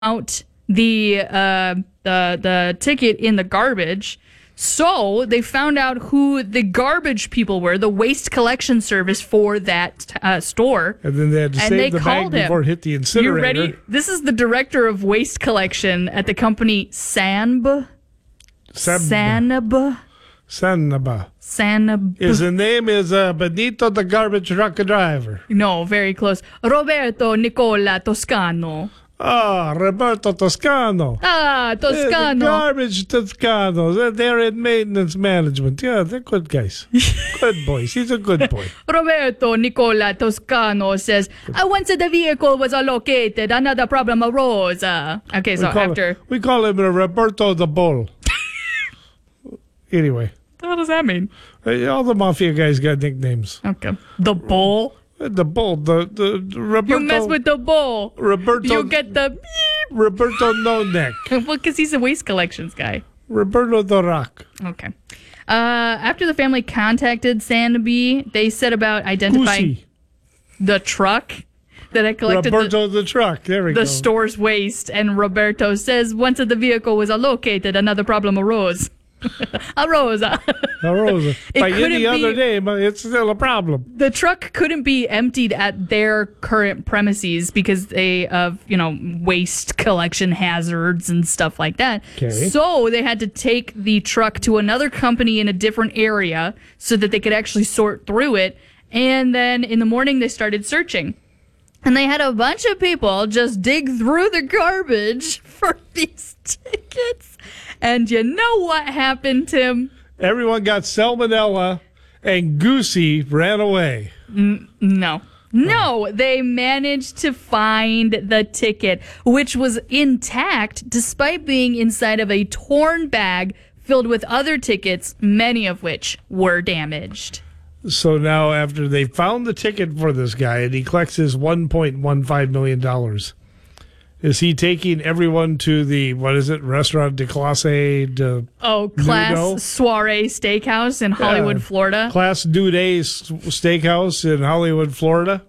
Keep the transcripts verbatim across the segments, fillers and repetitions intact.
out the uh, the the ticket in the garbage. So they found out who the garbage people were, the waste collection service for that uh, store. And then they had to and save the bag before it hit the incinerator. You ready? This is the director of waste collection at the company Sanb. Sanb. Sanaba. Sanab. His name is uh, Benito the garbage truck driver. No, very close. Roberto Nicola Toscano. Ah, Roberto Toscano. Ah, Toscano. Yeah, the garbage Toscano. They're, they're in maintenance management. Yeah, they're good guys. Good boys. He's a good boy. Roberto Nicola Toscano says, uh, once the vehicle was allocated, another problem arose. Uh, okay, so we after... Him, we call him Roberto the Bull. Anyway. What does that mean? All the mafia guys got nicknames. Okay. The Bull? The Bull. The, the, the Roberto... You mess with the Bull. Roberto... You get the... Roberto No Neck. Well, because he's a waste collections guy. Roberto the Rock. Okay. Uh, after the family contacted Sanby, they set about identifying Goosey. the truck that had collected Roberto the, the truck. There we the go. store's waste. And Roberto says once the vehicle was allocated, another problem arose. arose. Arose. By any be, other name, it's still a problem. The truck couldn't be emptied at their current premises because they of you know waste collection hazards and stuff like that. Okay. So they had to take the truck to another company in a different area so that they could actually sort through it. And then in the morning they started searching. And they had a bunch of people just dig through the garbage for these tickets. And you know what happened, Tim? Everyone got salmonella, and Goosey ran away. N- no. No, they managed to find the ticket, which was intact despite being inside of a torn bag filled with other tickets, many of which were damaged. So now after they found the ticket for this guy, and he collects his one point one five million dollars, is he taking everyone to the, what is it, Restaurant de Classe de Oh, Class Nudo? Soiree Steakhouse in Hollywood, Yeah. Florida? Class Dude Steakhouse in Hollywood, Florida?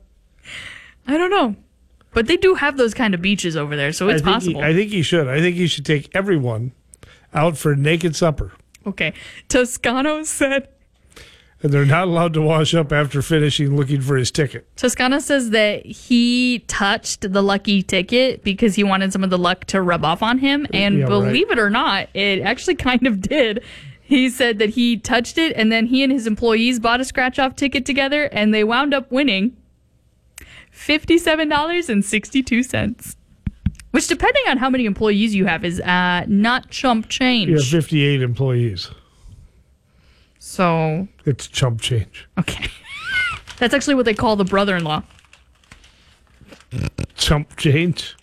I don't know. But they do have those kind of beaches over there, so it's I think possible. He, I think he should. I think he should take everyone out for a naked supper. Okay. Toscano said... And they're not allowed to wash up after finishing looking for his ticket. Toscano says that he touched the lucky ticket because he wanted some of the luck to rub off on him. And Yeah, believe right. it or not, it actually kind of did. He said that he touched it, and then he and his employees bought a scratch-off ticket together, and they wound up winning fifty-seven dollars and sixty-two cents. Which, depending on how many employees you have, is uh, not chump change. You have fifty-eight employees. So... It's chump change. Okay. That's actually what they call the brother-in-law. Chump change?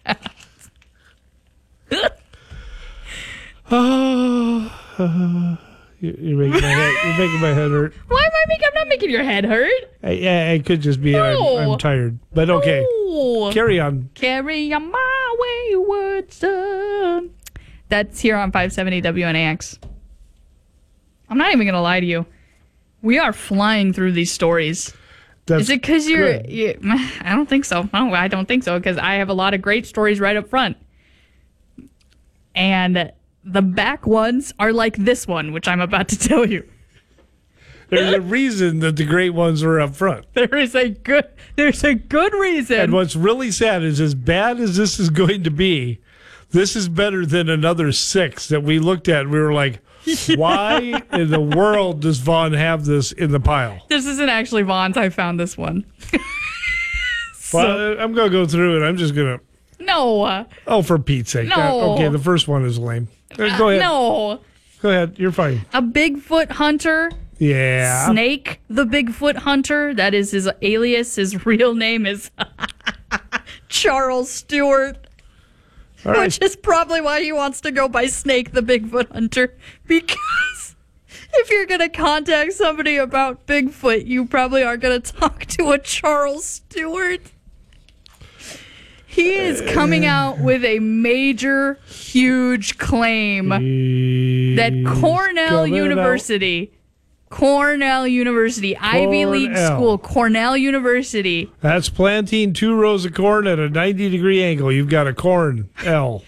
Oh, uh, you, you're, making my head, you're making my head hurt. Why am I making... I'm not making your head hurt. I, yeah, it could just be No. I'm, I'm tired. But okay. No. Carry on. Carry on my wayward son. That's here on five seventy W N A X. I'm not even going to lie to you. We are flying through these stories. That's Is it because you're, good. you I don't think so. No, I don't think so because I have a lot of great stories right up front. And the back ones are like this one, which I'm about to tell you. There's a reason that the great ones are up front. There is a good, there's a good reason. And what's really sad is as bad as this is going to be, this is better than another six that we looked at. We were like, why in the world does Vaughn have this in the pile? This isn't actually Vaughn's. I found this one. So, Well, I'm going to go through it. I'm just going to, no. uh, oh, for Pete's sake. No. Uh, okay, the first one is lame. Uh, Go ahead. No. Go ahead. You're fine. A Bigfoot hunter, Yeah. Snake the Bigfoot hunter, that is his alias. His real name is Charles Stewart. All right. Which is probably why he wants to go by Snake the Bigfoot hunter. Because if you're going to contact somebody about Bigfoot, you probably are going to talk to a Charles Stewart. He is coming out with a major, huge claim that He's Cornell coming University Cornell University, Ivy League Cornell. school, Cornell University. That's planting two rows of corn at a ninety degree angle. You've got a corn L.